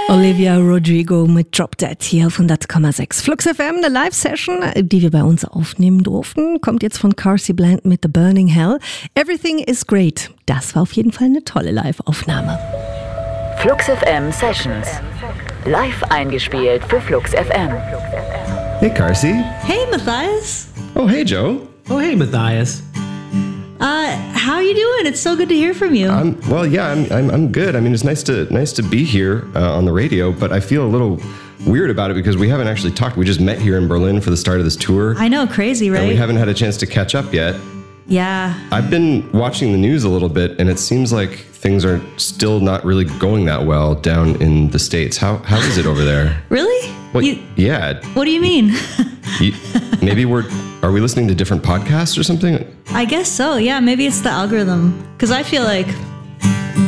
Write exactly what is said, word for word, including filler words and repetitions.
Olivia Rodrigo mit Drop Dead hier auf hundert Komma sechs. Flux F M, eine Live-Session, die wir bei uns aufnehmen durften, kommt jetzt von Carsey Bland mit The Burning Hell. Everything is great. Das war auf jeden Fall eine tolle Live-Aufnahme. Flux F M Sessions. Live eingespielt für Flux F M. Hey, Carsey. Hey, Matthias. Oh, hey, Joe. Oh, hey, Matthias. Uh, how are you doing? It's so good to hear from you. Um, well, yeah, I'm, I'm I'm good. I mean, it's nice to nice to be here uh, on the radio, but I feel a little weird about it because we haven't actually talked. We just met here in Berlin for the start of this tour. I know, crazy, right? And we haven't had a chance to catch up yet. Yeah. I've been watching the news a little bit, and it seems like things are still not really going that well down in the States. How how is it over there? Really? Well, you, yeah. What do you mean? you, maybe we're are we listening to different podcasts or something? I guess so. Yeah, maybe it's the algorithm. Because I feel like